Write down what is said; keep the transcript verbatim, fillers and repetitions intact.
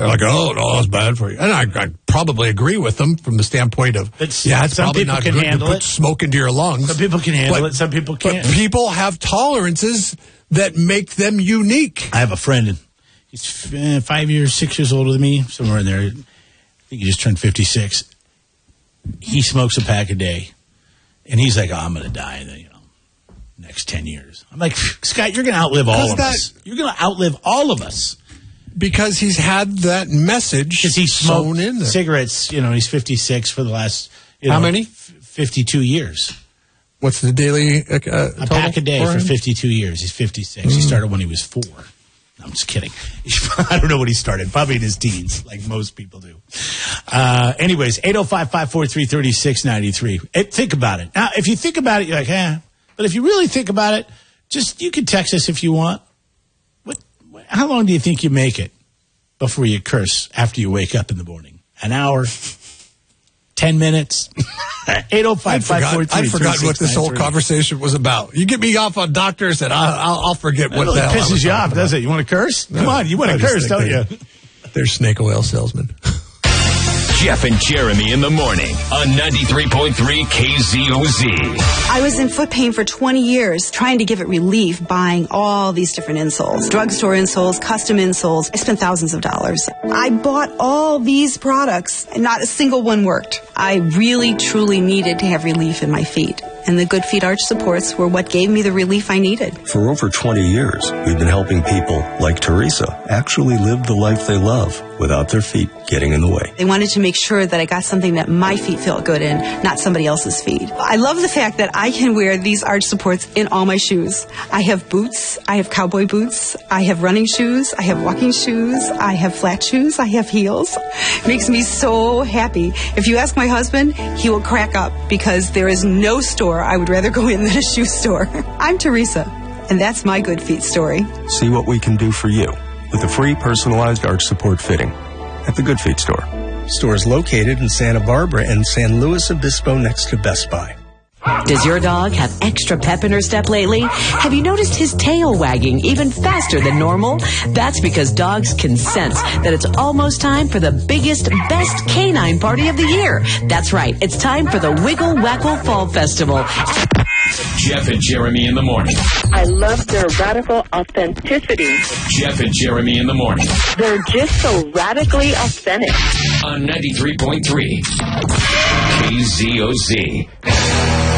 They're like, oh, no, it's bad for you. And I, I probably agree with them from the standpoint of, It's, yeah, it's some probably people not can good handle to put it. smoke into your lungs. Some people can handle but, it. Some people can't. But people have tolerances that make them unique. I have a friend, and he's uh, five years, six years older than me, somewhere in there. I think he just turned fifty-six. He smokes a pack a day, and he's like, oh, I'm going to die in the you know, next ten years. I'm like, Scott, you're going to outlive all of that, us. You're going to outlive all of us. Because he's had that message Because he sewn smoked in there. cigarettes, you know, he's fifty-six for the last, you know, How many? F- fifty-two years. What's the daily uh, A total pack a day for for him? fifty-two years. He's fifty-six. Mm. He started when he was four. No, I'm just kidding. I don't know when he started. Probably in his teens, like most people do. Uh, anyways, eight oh five, five four three, three six nine three. Think about it. Now, if you think about it, you're like, eh. But if you really think about it, just you can text us if you want. What? How long do you think you make it before you curse after you wake up in the morning? An hour? Ten minutes? eight oh five, five four three, I forgot what this whole three six nine three. conversation was about. You get me off on doctors, and I'll, I'll, I'll forget what It the hell I pisses was you talking off, about. does it? You want to curse? Come No, on, you want I to just curse, think don't they- you? They're snake oil salesmen. Jeff and Jeremy in the morning on ninety-three point three K Z O Z. I was in foot pain for twenty years, trying to give it relief, buying all these different insoles. Drugstore insoles, custom insoles. I spent thousands of dollars. I bought all these products, and not a single one worked. I really, truly needed to have relief in my feet. And the Good Feet arch supports were what gave me the relief I needed. For over twenty years, we've been helping people like Teresa actually live the life they love without their feet getting in the way. They wanted to make sure that I got something that my feet felt good in, not somebody else's feet. I love the fact that I can wear these arch supports in all my shoes. I have boots, I have cowboy boots, I have running shoes, I have walking shoes, I have flat shoes, I have heels. It makes me so happy. If you ask my husband, he will crack up because there is no store I would rather go in than a shoe store. I'm Teresa, and that's my Good Feet story. See what we can do for you with a free personalized arch support fitting at the Good Feet store. Store is located in Santa Barbara and San Luis Obispo next to Best Buy. Does your dog have extra pep in her step lately? Have you noticed his tail wagging even faster than normal? That's because dogs can sense that it's almost time for the biggest, best canine party of the year. That's right. It's time for the Wiggle Waggle Fall Festival. Jeff and Jeremy in the morning. I love their radical authenticity. Jeff and Jeremy in the morning They're just so radically authentic. on ninety-three point three K Z O Z.